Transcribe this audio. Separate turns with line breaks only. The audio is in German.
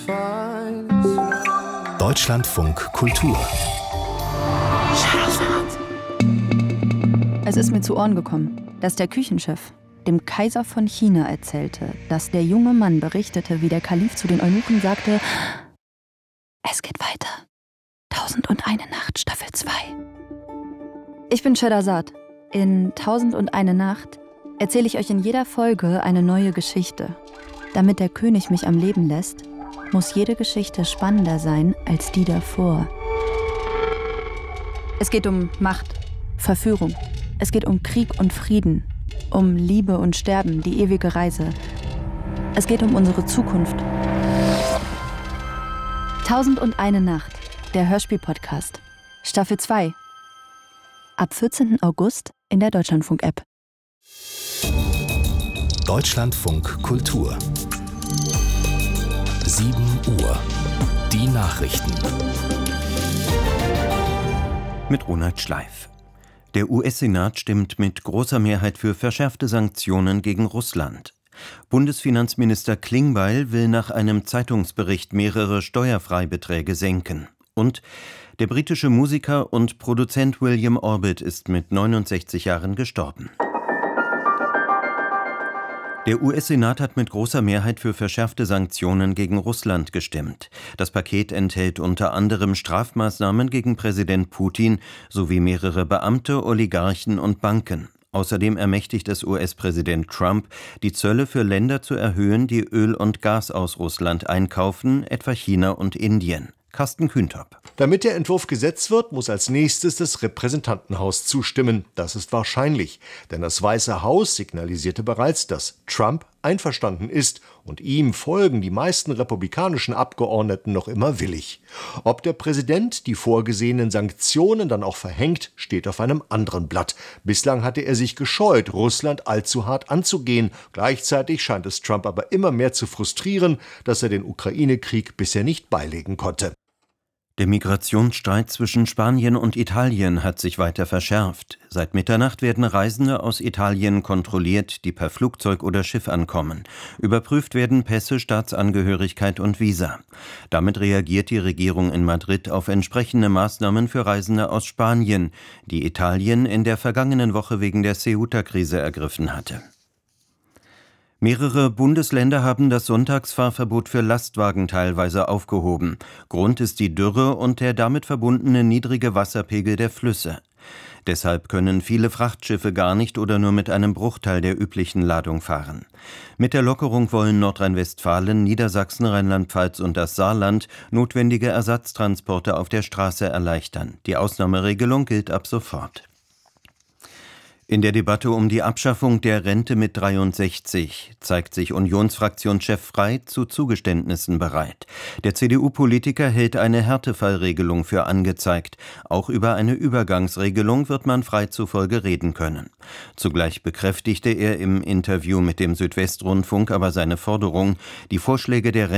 Deutschlandfunk Kultur.
Es ist mir zu Ohren gekommen, dass der Küchenchef dem Kaiser von China erzählte, dass der junge Mann berichtete, wie der Kalif zu den Eunuchen sagte: Es geht weiter. 1001 Nacht, Staffel 2. Ich bin Scheherazad. In 1001 Nacht erzähle ich euch in jeder Folge eine neue Geschichte. Damit der König mich am Leben lässt, muss jede Geschichte spannender sein als die davor. Es geht um Macht, Verführung. Es geht um Krieg und Frieden, um Liebe und Sterben, die ewige Reise. Es geht um unsere Zukunft. 1001 Nacht, der Hörspiel-Podcast. Staffel 2. Ab 14. August in der Deutschlandfunk-App.
Deutschlandfunk Kultur. 7 Uhr. Die Nachrichten.
Mit Ronald Schleif. Der US-Senat stimmt mit großer Mehrheit für verschärfte Sanktionen gegen Russland. Bundesfinanzminister Klingbeil will nach einem Zeitungsbericht mehrere Steuerfreibeträge senken. Und der britische Musiker und Produzent William Orbit ist mit 69 Jahren gestorben. Der US-Senat hat mit großer Mehrheit für verschärfte Sanktionen gegen Russland gestimmt. Das Paket enthält unter anderem Strafmaßnahmen gegen Präsident Putin sowie mehrere Beamte, Oligarchen und Banken. Außerdem ermächtigt es US-Präsident Trump, die Zölle für Länder zu erhöhen, die Öl und Gas aus Russland einkaufen, etwa China und Indien. Carsten Kühntop.
Damit der Entwurf Gesetz wird, muss als nächstes das Repräsentantenhaus zustimmen. Das ist wahrscheinlich, denn das Weiße Haus signalisierte bereits, dass Trump einverstanden ist, und ihm folgen die meisten republikanischen Abgeordneten noch immer willig. Ob der Präsident die vorgesehenen Sanktionen dann auch verhängt, steht auf einem anderen Blatt. Bislang hatte er sich gescheut, Russland allzu hart anzugehen. Gleichzeitig scheint es Trump aber immer mehr zu frustrieren, dass er den Ukraine-Krieg bisher nicht beilegen konnte.
Der Migrationsstreit zwischen Spanien und Italien hat sich weiter verschärft. Seit Mitternacht werden Reisende aus Italien kontrolliert, die per Flugzeug oder Schiff ankommen. Überprüft werden Pässe, Staatsangehörigkeit und Visa. Damit reagiert die Regierung in Madrid auf entsprechende Maßnahmen für Reisende aus Spanien, die Italien in der vergangenen Woche wegen der Ceuta-Krise ergriffen hatte. Mehrere Bundesländer haben das Sonntagsfahrverbot für Lastwagen teilweise aufgehoben. Grund ist die Dürre und der damit verbundene niedrige Wasserpegel der Flüsse. Deshalb können viele Frachtschiffe gar nicht oder nur mit einem Bruchteil der üblichen Ladung fahren. Mit der Lockerung wollen Nordrhein-Westfalen, Niedersachsen, Rheinland-Pfalz und das Saarland notwendige Ersatztransporte auf der Straße erleichtern. Die Ausnahmeregelung gilt ab sofort. In der Debatte um die Abschaffung der Rente mit 63 zeigt sich Unionsfraktionschef Frey zu Zugeständnissen bereit. Der CDU-Politiker hält eine Härtefallregelung für angezeigt. Auch über eine Übergangsregelung wird man Frey zufolge reden können. Zugleich bekräftigte er im Interview mit dem Südwestrundfunk aber seine Forderung, die Vorschläge der